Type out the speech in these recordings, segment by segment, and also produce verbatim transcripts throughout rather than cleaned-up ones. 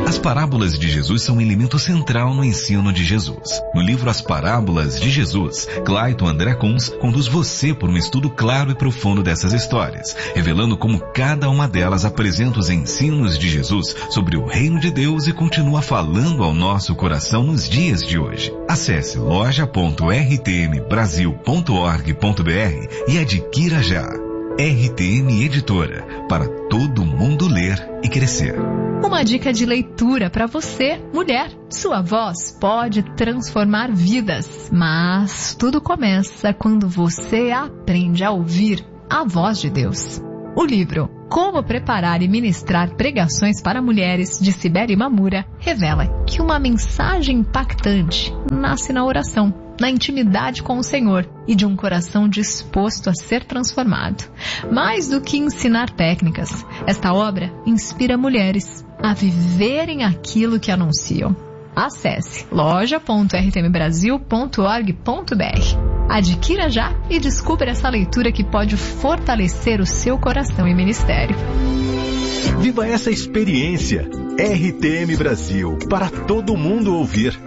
As parábolas de Jesus são um elemento central no ensino de Jesus. No livro As Parábolas de Jesus, Clayton André Kunz conduz você por um estudo claro e profundo dessas histórias, revelando como cada uma delas apresenta os ensinos de Jesus sobre o reino de Deus e continua falando ao nosso coração nos dias de hoje. Acesse loja ponto r t m brasil ponto org ponto b r e adquira já. R T M Editora, para todo mundo ler e crescer. Uma dica de leitura para você, mulher. Sua voz pode transformar vidas, mas tudo começa quando você aprende a ouvir a voz de Deus. O livro Como Preparar e Ministrar Pregações para Mulheres, de Sibeli Imamura, revela que uma mensagem impactante nasce na oração, na intimidade com o Senhor e de um coração disposto a ser transformado. Mais do que ensinar técnicas, esta obra inspira mulheres a viverem aquilo que anunciam. Acesse loja ponto r t m brasil ponto org ponto b r. Adquira já e descubra essa leitura que pode fortalecer o seu coração e ministério. Viva essa experiência! R T M Brasil, para todo mundo ouvir.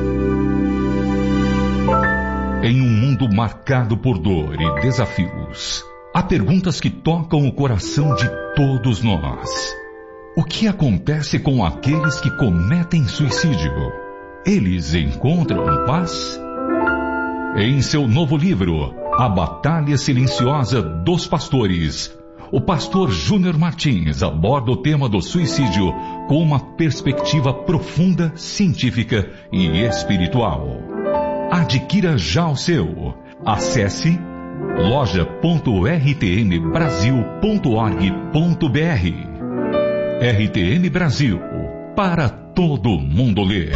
Em um mundo marcado por dor e desafios, há perguntas que tocam o coração de todos nós. O que acontece com aqueles que cometem suicídio? Eles encontram paz? Em seu novo livro, A Batalha Silenciosa dos Pastores, o pastor Júnior Martins aborda o tema do suicídio com uma perspectiva profunda, científica e espiritual. Adquira já o seu. Acesse loja ponto r t m brasil ponto org ponto b r. R T M Brasil, para todo mundo ler.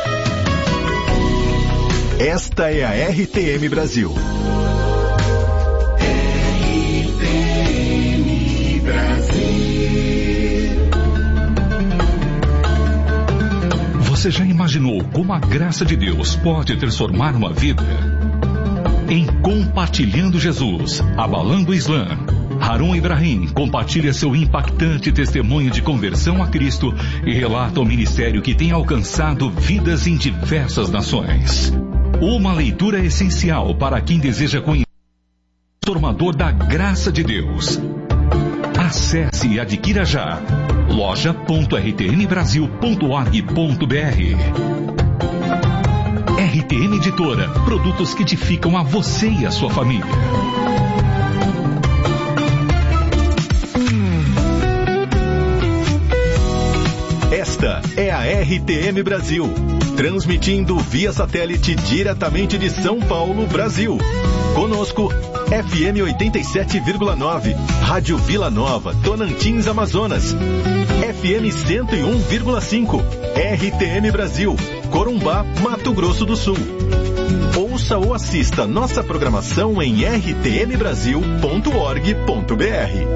Esta é a R T M Brasil. R T M Brasil. Você já imaginou como a graça de Deus pode transformar uma vida? Em Compartilhando Jesus, Abalando o Islã, Harun Ibrahim compartilha seu impactante testemunho de conversão a Cristo e relata o ministério que tem alcançado vidas em diversas nações. Uma leitura essencial para quem deseja conhecer o transformador da graça de Deus. Acesse e adquira já loja ponto r t m brasil ponto org ponto b r. R T M Editora, produtos que edificam a você e a sua família. Esta é a R T M Brasil, transmitindo via satélite diretamente de São Paulo, Brasil. Conosco, F M oitenta e sete vírgula nove, Rádio Vila Nova, Tonantins, Amazonas. F M cento e um vírgula cinco, R T M Brasil, Corumbá, Mato Grosso do Sul. Ouça ou assista nossa programação em r t m brasil ponto org ponto b r.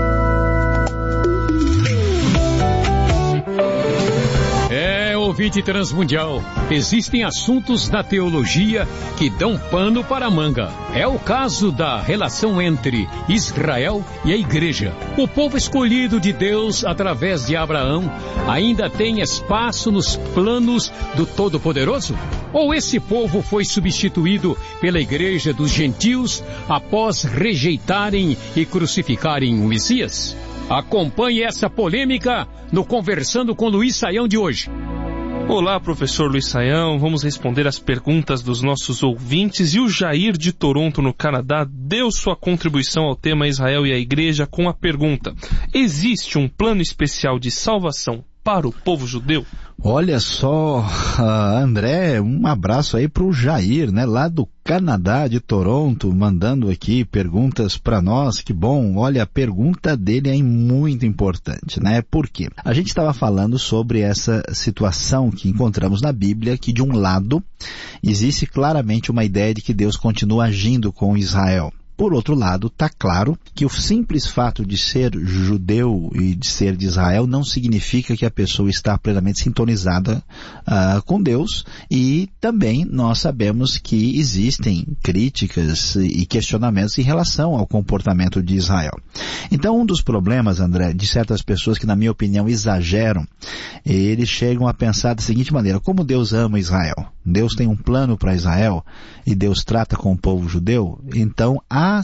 É, ouvinte transmundial, existem assuntos na teologia que dão pano para a manga. É o caso da relação entre Israel e a igreja. O povo escolhido de Deus através de Abraão ainda tem espaço nos planos do Todo-Poderoso? Ou esse povo foi substituído pela igreja dos gentios após rejeitarem e crucificarem o Messias? Acompanhe essa polêmica no Conversando com Luiz Saião de hoje. Olá, professor Luiz Saião. Vamos responder as perguntas dos nossos ouvintes. E o Jair de Toronto, no Canadá, deu sua contribuição ao tema Israel e a Igreja com a pergunta: existe um plano especial de salvação para o povo judeu? Olha só, uh, André, um abraço aí para o Jair, né, lá do Canadá, de Toronto, mandando aqui perguntas para nós. Que bom. Olha, a pergunta dele é muito importante, né? Por quê? A gente estava falando sobre essa situação que encontramos na Bíblia, que de um lado existe claramente uma ideia de que Deus continua agindo com Israel. Por outro lado, está claro que o simples fato de ser judeu e de ser de Israel não significa que a pessoa está plenamente sintonizada uh, com Deus, e também nós sabemos que existem críticas e questionamentos em relação ao comportamento de Israel. Então, um dos problemas, André, de certas pessoas que, na minha opinião, exageram, eles chegam a pensar da seguinte maneira: como Deus ama Israel, Deus tem um plano para Israel e Deus trata com o povo judeu, então a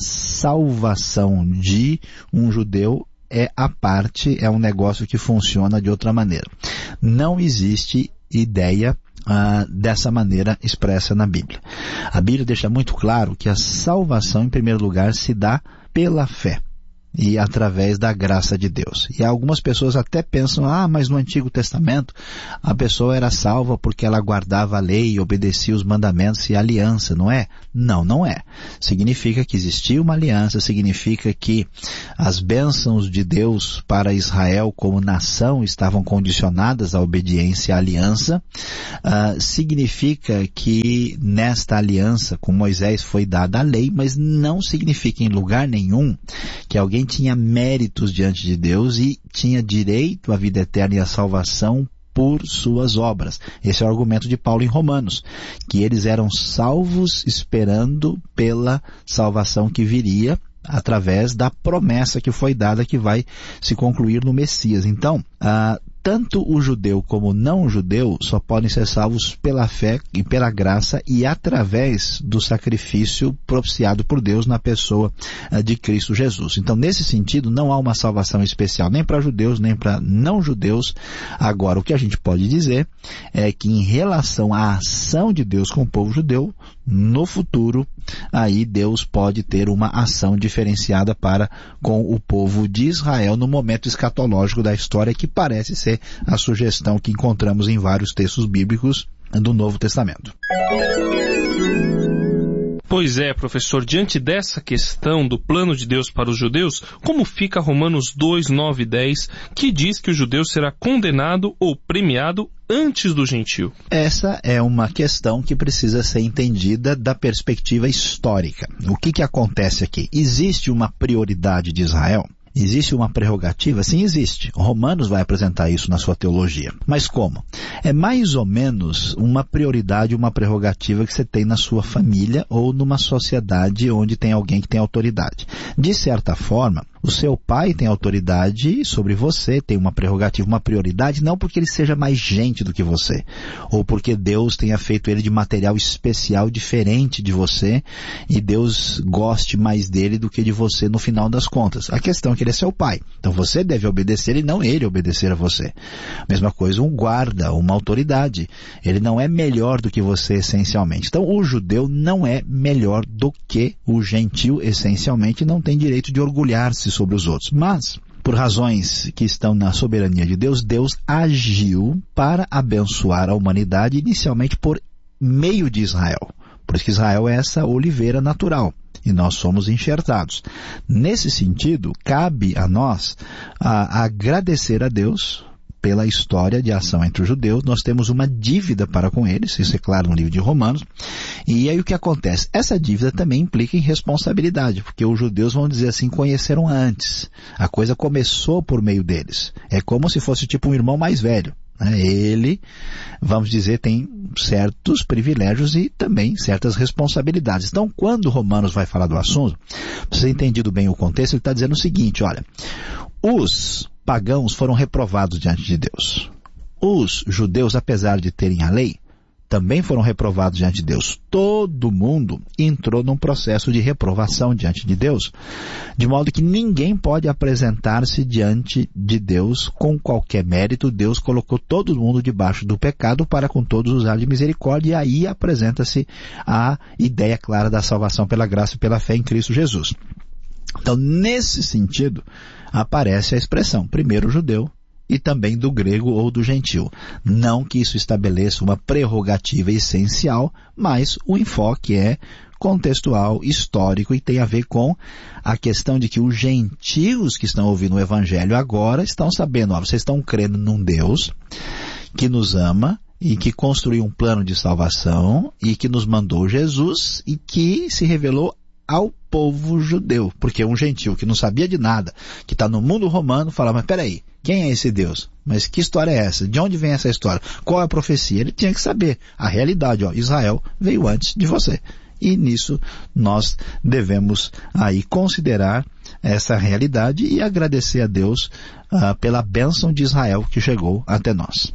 salvação de um judeu é a parte, é um negócio que funciona de outra maneira. Não existe ideia uh, dessa maneira expressa na Bíblia. A Bíblia deixa muito claro que a salvação, em primeiro lugar, se dá pela fé e através da graça de Deus. E algumas pessoas até pensam, ah, mas no Antigo Testamento a pessoa era salva porque ela guardava a lei e obedecia os mandamentos e a aliança, não é? Não, não é. Significa que existia uma aliança, significa que as bênçãos de Deus para Israel como nação estavam condicionadas à obediência à aliança. Uh, significa que nesta aliança com Moisés foi dada a lei, mas não significa em lugar nenhum que alguém tinha méritos diante de Deus e tinha direito à vida eterna e à salvação por suas obras. Esse é o argumento de Paulo em Romanos, que eles eram salvos esperando pela salvação que viria através da promessa que foi dada, que vai se concluir no Messias. Então, ah, tanto o judeu como o não judeu só podem ser salvos pela fé e pela graça e através do sacrifício propiciado por Deus na pessoa uh, de Cristo Jesus. Então, nesse sentido, não há uma salvação especial nem para judeus, nem para não judeus. Agora, o que a gente pode dizer é que em relação à ação de Deus com o povo judeu, no futuro, aí Deus pode ter uma ação diferenciada para com o povo de Israel no momento escatológico da história, que parece ser a sugestão que encontramos em vários textos bíblicos do Novo Testamento. Pois é, professor, diante dessa questão do plano de Deus para os judeus, como fica Romanos dois, nove e dez, que diz que o judeu será condenado ou premiado antes do gentio? Essa é uma questão que precisa ser entendida da perspectiva histórica. O que que acontece aqui? Existe uma prioridade de Israel? Existe uma prerrogativa? Sim, existe. Romanos vai apresentar isso na sua teologia. Mas como? É mais ou menos uma prioridade, uma prerrogativa que você tem na sua família ou numa sociedade onde tem alguém que tem autoridade. De certa forma, o seu pai tem autoridade sobre você, tem uma prerrogativa, uma prioridade, não porque ele seja mais gente do que você, ou porque Deus tenha feito ele de material especial diferente de você, e Deus goste mais dele do que de você no final das contas. A questão é que ele é seu pai, então você deve obedecer e não ele obedecer a você. Mesma coisa um guarda, uma autoridade, ele não é melhor do que você essencialmente. Então o judeu não é melhor do que o gentio essencialmente, não tem direito de orgulhar-se sobre os outros. Mas, por razões que estão na soberania de Deus, Deus agiu para abençoar a humanidade inicialmente por meio de Israel. Por isso que Israel é essa oliveira natural e nós somos enxertados. Nesse sentido, cabe a nós a, a agradecer a Deus pela história de ação entre os judeus. Nós temos uma dívida para com eles, isso é claro no livro de Romanos. E aí o que acontece? Essa dívida também implica em responsabilidade, porque os judeus vão dizer assim, conheceram antes. A coisa começou por meio deles. É como se fosse tipo um irmão mais velho. Ele, vamos dizer, tem certos privilégios e também certas responsabilidades. Então, quando Romanos vai falar do assunto, para ser entendido bem o contexto, ele está dizendo o seguinte, olha, os pagãos foram reprovados diante de Deus. Os judeus, apesar de terem a lei, também foram reprovados diante de Deus. Todo mundo entrou num processo de reprovação diante de Deus, de modo que ninguém pode apresentar-se diante de Deus com qualquer mérito. Deus colocou todo mundo debaixo do pecado para com todos usar de misericórdia, e aí apresenta-se a ideia clara da salvação pela graça e pela fé em Cristo Jesus. Então, nesse sentido, aparece a expressão, primeiro o judeu, e também do grego ou do gentio. Não que isso estabeleça uma prerrogativa essencial, mas o enfoque é contextual, histórico, e tem a ver com a questão de que os gentios que estão ouvindo o Evangelho agora estão sabendo, ó, vocês estão crendo num Deus que nos ama e que construiu um plano de salvação e que nos mandou Jesus e que se revelou ao povo judeu, porque um gentil que não sabia de nada, que está no mundo romano, fala, mas peraí, quem é esse Deus? Mas que história é essa? De onde vem essa história? Qual é a profecia? Ele tinha que saber a realidade, ó, Israel veio antes de você. E nisso nós devemos aí considerar essa realidade e agradecer a Deus uh, pela bênção de Israel que chegou até nós.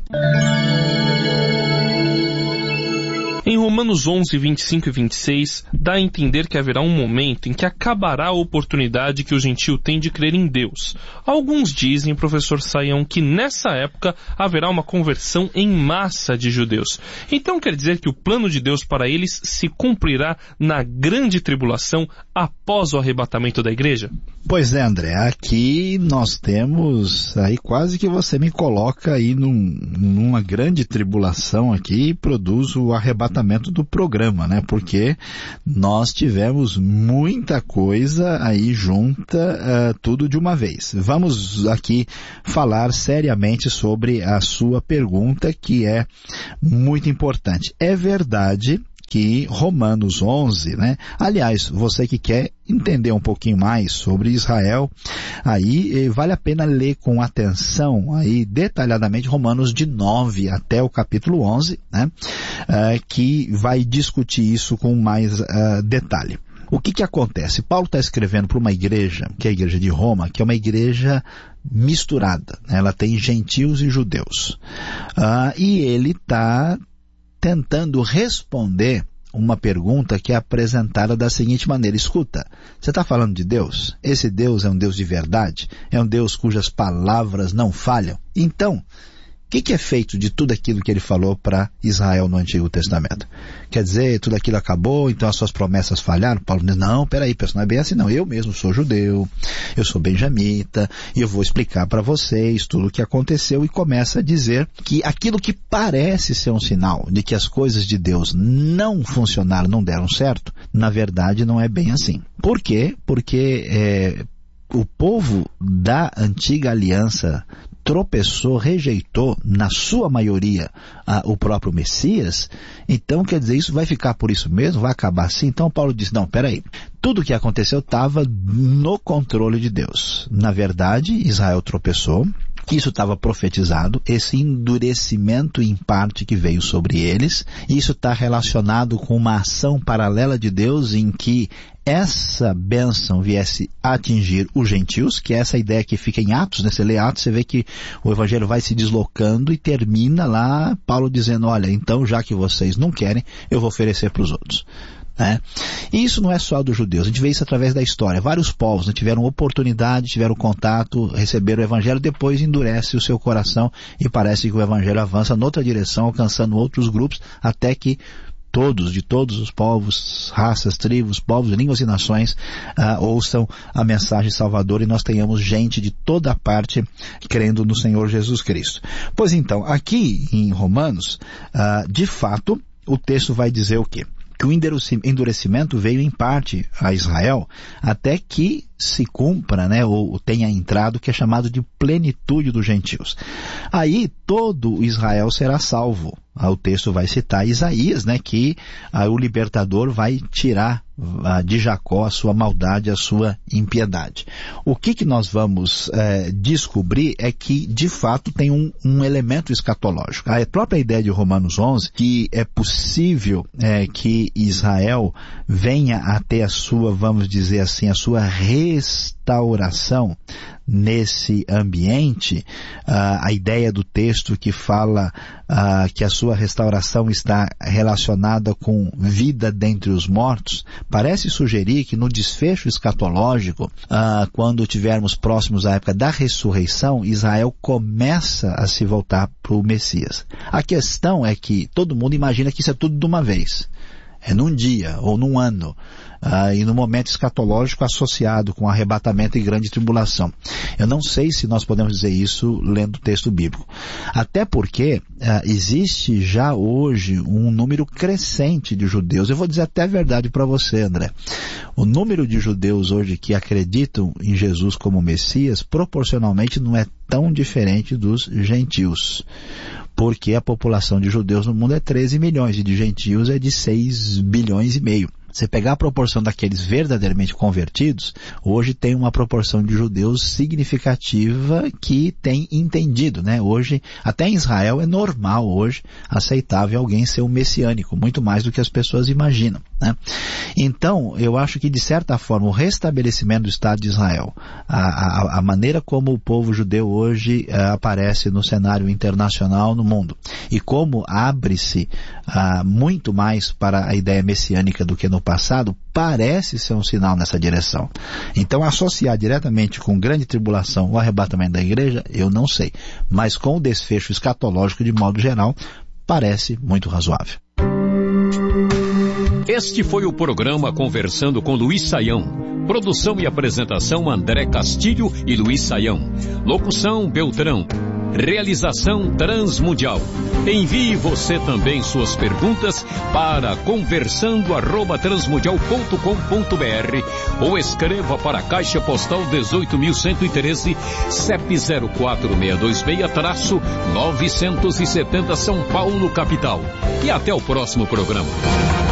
Em Romanos onze, vinte e cinco e vinte e seis, dá a entender que haverá um momento em que acabará a oportunidade que o gentio tem de crer em Deus. Alguns dizem, professor Sayão, que nessa época haverá uma conversão em massa de judeus. Então quer dizer que o plano de Deus para eles se cumprirá na grande tribulação após o arrebatamento da igreja? Pois é, André, aqui nós temos, aí quase que você me coloca aí num, numa grande tribulação aqui e produz o arrebatamento do programa, né? Porque nós tivemos muita coisa aí junta, uh, tudo de uma vez. Vamos aqui falar seriamente sobre a sua pergunta, que é muito importante. É verdade que Romanos onze, né? Aliás, você que quer entender um pouquinho mais sobre Israel, aí vale a pena ler com atenção aí detalhadamente Romanos de nove até o capítulo onze, né? Uh, que vai discutir isso com mais uh, detalhe. O que que acontece? Paulo está escrevendo para uma igreja, que é a igreja de Roma, que é uma igreja misturada, né? Ela tem gentios e judeus. Uh, e ele está tentando responder uma pergunta que é apresentada da seguinte maneira: escuta, você está falando de Deus? Esse Deus é um Deus de verdade? É um Deus cujas palavras não falham? Então, o que, que é feito de tudo aquilo que ele falou para Israel no Antigo Testamento? Quer dizer, tudo aquilo acabou, então as suas promessas falharam? Paulo diz, não, peraí, pessoal, não é bem assim não. Eu mesmo sou judeu, eu sou benjamita, e eu vou explicar para vocês tudo o que aconteceu, e começa a dizer que aquilo que parece ser um sinal de que as coisas de Deus não funcionaram, não deram certo, na verdade não é bem assim. Por quê? Porque é, o povo da antiga aliança tropeçou, rejeitou, na sua maioria, a, o próprio Messias. Então, quer dizer, isso vai ficar por isso mesmo? Vai acabar assim? Então, Paulo diz, não, peraí, tudo o que aconteceu estava no controle de Deus. Na verdade, Israel tropeçou, isso estava profetizado, esse endurecimento em parte que veio sobre eles, isso está relacionado com uma ação paralela de Deus em que essa bênção viesse a atingir os gentios, que é essa ideia que fica em Atos, né? Você lê Atos, você vê que o evangelho vai se deslocando e termina lá Paulo dizendo, olha, então já que vocês não querem, eu vou oferecer para os outros. É. E isso não é só dos judeus, a gente vê isso através da história. Vários povos, né, tiveram oportunidade, tiveram contato, receberam o evangelho, depois endurece o seu coração e parece que o evangelho avança noutra direção, alcançando outros grupos, até que todos, de todos os povos, raças, tribos, povos, línguas e nações uh, ouçam a mensagem salvadora e nós tenhamos gente de toda a parte crendo no Senhor Jesus Cristo. Pois então, aqui em Romanos, uh, de fato, o texto vai dizer o quê? Que o endurecimento veio em parte a Israel até que se cumpra, né, ou tenha entrado o que é chamado de plenitude dos gentios. Aí todo Israel será salvo. O texto vai citar Isaías, né, que ah, o libertador vai tirar ah, de Jacó a sua maldade, a sua impiedade. O que que nós vamos eh, descobrir é que, de fato, tem um, um elemento escatológico. A própria ideia de Romanos onze, que é possível eh, que Israel venha a ter a sua, vamos dizer assim, a sua restauração nesse ambiente, uh, a ideia do texto que fala uh, que a sua restauração está relacionada com vida dentre os mortos, parece sugerir que no desfecho escatológico, uh, quando tivermos próximos à época da ressurreição, Israel começa a se voltar para o Messias. A questão é que todo mundo imagina que isso é tudo de uma vez. É num dia ou num ano, uh, e no momento escatológico associado com arrebatamento e grande tribulação. Eu não sei se nós podemos dizer isso lendo o texto bíblico. Até porque uh, existe já hoje um número crescente de judeus. Eu vou dizer até a verdade para você, André. O número de judeus hoje que acreditam em Jesus como Messias, proporcionalmente não é tão diferente dos gentios. Porque a população de judeus no mundo é treze milhões e de gentios é de seis bilhões e meio. Você pegar a proporção daqueles verdadeiramente convertidos, hoje tem uma proporção de judeus significativa que tem entendido, né? Hoje, até em Israel é normal hoje, aceitável alguém ser um messiânico, muito mais do que as pessoas imaginam, né? Então, eu acho que de certa forma o restabelecimento do Estado de Israel, a, a, a maneira como o povo judeu hoje uh, aparece no cenário internacional no mundo, e como abre-se uh, muito mais para a ideia messiânica do que no passado, parece ser um sinal nessa direção. Então, associar diretamente com grande tribulação o arrebatamento da igreja, eu não sei. Mas com o desfecho escatológico de modo geral, parece muito razoável. Este foi o programa Conversando com Luiz Saião. Produção e apresentação André Castilho e Luiz Saião. Locução Beltrão. Realização Transmundial. Envie você também suas perguntas para conversando arroba transmundial ponto com ponto br ou escreva para a Caixa Postal dezoito mil cento e treze, C E P zero quatro seis dois seis, novecentos e setenta São Paulo, capital. E até o próximo programa.